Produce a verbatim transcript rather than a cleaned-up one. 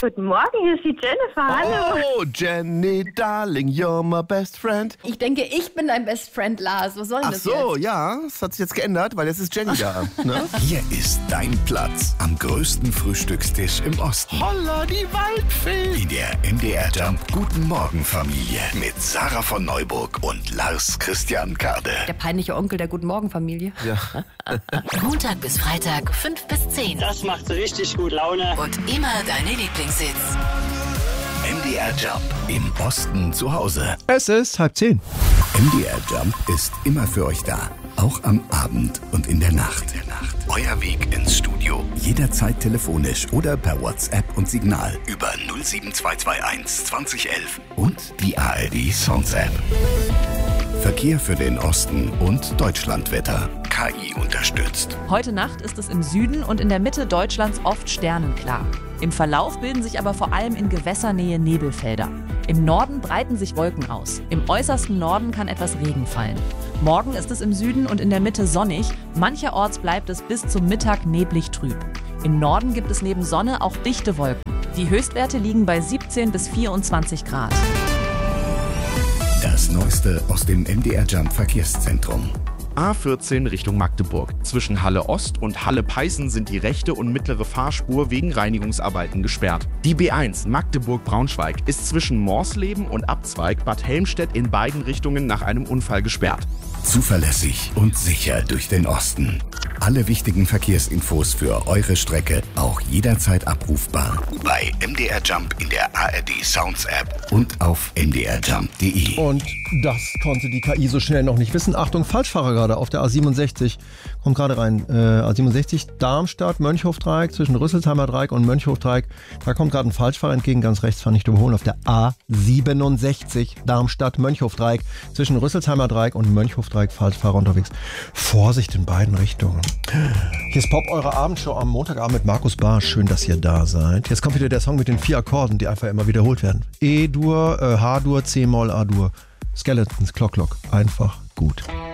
Guten Morgen, hier ist die Jennifer. Hallo. Oh, Jenny, darling, you're my best friend. Ich denke, ich bin dein Best Friend, Lars. Was soll denn Ach das so, jetzt? ja, das hat sich jetzt geändert, weil jetzt ist Jenny da. Ne? Hier ist dein Platz am größten Frühstückstisch im Osten. Holla, die Waldfee. In der M D R Jump Guten Morgen Familie mit Sarah von Neuburg und Lars Christian Kade. Der peinliche Onkel der Guten Morgen Familie. Ja. Montag bis Freitag, fünf bis zehn. Das macht richtig gut Laune. Und immer deine Lieblingshits. M D R Jump im Osten zu Hause. Es ist halb zehn. M D R Jump ist immer für euch da. Auch am Abend und in der Nacht. Euer Weg ins Studio. Jederzeit telefonisch oder per WhatsApp und Signal über null sieben zwei zwei eins zwanzig elf und die A R D Sounds App. Verkehr für den Osten und Deutschlandwetter. K I unterstützt. Heute Nacht ist es im Süden und in der Mitte Deutschlands oft sternenklar. Im Verlauf bilden sich aber vor allem in Gewässernähe Nebelfelder. Im Norden breiten sich Wolken aus. Im äußersten Norden kann etwas Regen fallen. Morgen ist es im Süden und in der Mitte sonnig. Mancherorts bleibt es bis zum Mittag neblig trüb. Im Norden gibt es neben Sonne auch dichte Wolken. Die Höchstwerte liegen bei siebzehn bis vierundzwanzig Grad. Das Neueste aus dem M D R Jump Verkehrszentrum. A vierzehn Richtung Magdeburg. Zwischen Halle Ost und Halle Peißen sind die rechte und mittlere Fahrspur wegen Reinigungsarbeiten gesperrt. Die B eins Magdeburg-Braunschweig ist zwischen Morsleben und Abzweig Bad Helmstedt in beiden Richtungen nach einem Unfall gesperrt. Zuverlässig und sicher durch den Osten. Alle wichtigen Verkehrsinfos für eure Strecke auch jederzeit abrufbar bei M D R Jump in der A R D Sounds App und auf m d r jump punkt d e. Und das konnte die K I so schnell noch nicht wissen. Achtung, Falschfahrer gerade auf der A siebenundsechzig. Kommt gerade rein. Äh, A siebenundsechzig, Darmstadt, Mönchhofdreieck, zwischen Rüsselsheimer Dreieck und Mönchhofdreieck. Da kommt gerade ein Falschfahrer entgegen, ganz rechts, fand ich zu überholen, auf der A siebenundsechzig, Darmstadt, Mönchhofdreieck, zwischen Rüsselsheimer Dreieck und Mönchhofdreieck, Falschfahrer unterwegs. Vorsicht in beiden Richtungen. Hier ist Pop, eure Abendshow am Montagabend mit Markus Barsch. Schön, dass ihr da seid. Jetzt kommt wieder der Song mit den vier Akkorden, die einfach immer wiederholt werden. E-Dur, äh, H-Dur, C-Moll, A-Dur. Skeletons, Clock Clock. Einfach gut.